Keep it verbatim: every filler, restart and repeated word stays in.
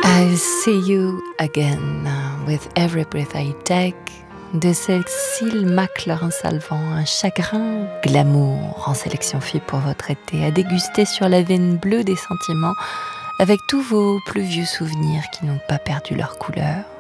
I'll see you again with every breath I take de Cécile McLaurin-Salvant, un chagrin glamour en sélection fille pour votre été, à déguster sur la veine bleue des sentiments avec tous vos plus vieux souvenirs qui n'ont pas perdu leur couleur.